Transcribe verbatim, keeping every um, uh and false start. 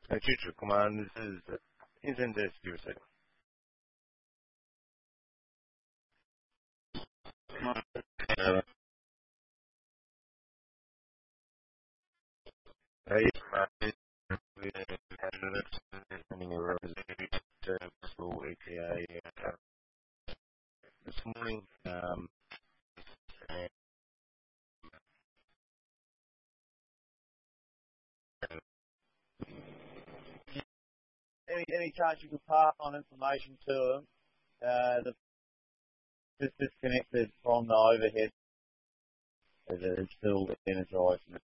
Uh, Future Command, this is uh, Instant Security. Uh, hey, uh, we had an understanding of representative for A T A uh, this morning. Um, and, uh, Any, any chance you could pass on information to them? Uh, the, just disconnected from the overhead. It's still energized.